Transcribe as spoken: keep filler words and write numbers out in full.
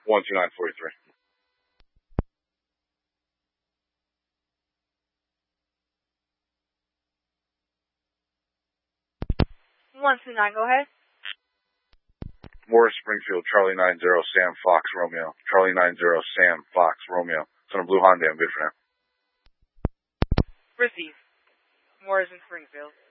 one two nine forty-three. one two nine, go ahead. Morris Springfield, Charlie nine zero, Sam Fox, Romeo. Charlie nine zero, Sam Fox, Romeo. It's on a blue Hyundai, I'm good for now. Receive. Morris in Springfield.